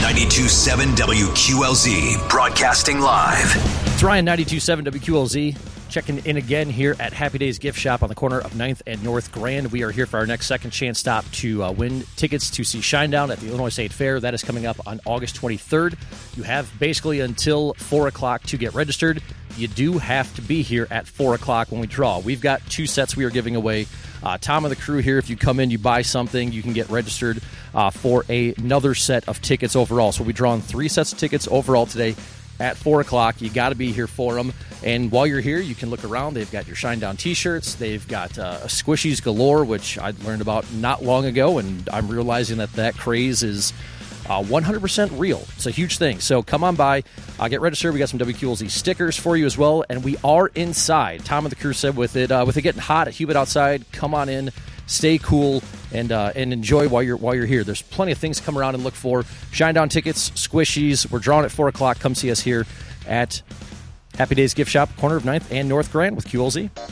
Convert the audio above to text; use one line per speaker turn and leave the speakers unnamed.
92.7 WQLZ, broadcasting live.
It's Ryan, 92.7 WQLZ, checking in again here at Happy Days Gift Shop on the corner of 9th and North Grand. We are here for our next second chance stop to win tickets to see Shinedown at the Illinois State Fair. That is coming up on August 23rd. You have basically until 4 o'clock to get registered. You do have to be here at 4 o'clock when we draw. We've got 2 sets we are giving away. Tom and the crew here, if you come in, you buy something, you can get registered for another set of tickets overall. So we're drawing 3 sets of tickets overall today at 4 o'clock. You got to be here for them. And while you're here, you can look around. They've got your Shinedown t-shirts. They've got Squishies galore, which I learned about not long ago, and I'm realizing that craze is 100% real. It's a huge thing. So come on by, get registered. We got some WQLZ stickers for you as well, and we are inside. Tom and the crew said with it getting hot, humid outside, come on in, stay cool, and enjoy while you're here. There's plenty of things to come around and look for. Shinedown tickets, Squishies. We're drawing at 4 o'clock. Come see us here at Happy Days Gift Shop, corner of 9th and North Grand with QLZ.